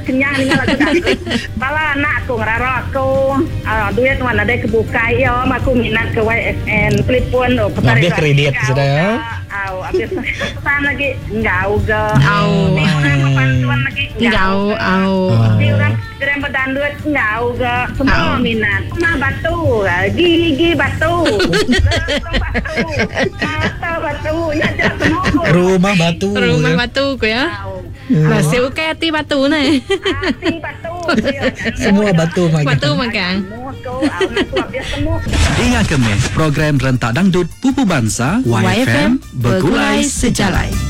kenyang ni kalau dah. Kalau anak aku ngerara aku duit mana ada kebuka ya, aku minat ke YFN telepon Habis kredit sudah ya. Habis pesan lagi enggak juga. Bantuan lagi Enggak. Di orang kirim badan duit enggak juga. Semua minat. Rumah batu, gigi batu. Mata batu, ya semua. Rumah batu. Rumah batu ko ya. Masih ukai hati batu ni. Hati batu. Semua batu makan. Batu makan. Dengar Kemis, program rentak dangdut Pupu Bangsa YFM Bergulai Sejalai.